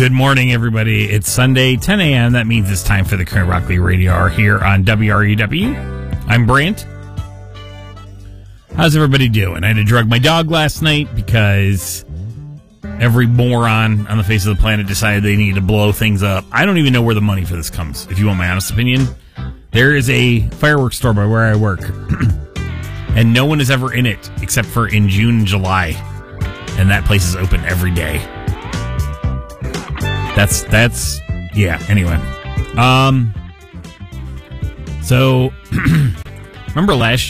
Good morning, everybody. It's Sunday, 10 a.m. That means it's time for the Current Rock Lee Radio Hour here on WRUW. I'm Brant. How's everybody doing? I had to drug my dog last night because every moron on the face of the planet decided they needed to blow things up. I don't even know where the money for this comes, if you want my honest opinion. There is a fireworks store by where I work, and no one is ever in it except for in June and July, and that place is open every day. That's yeah, anyway. So remember last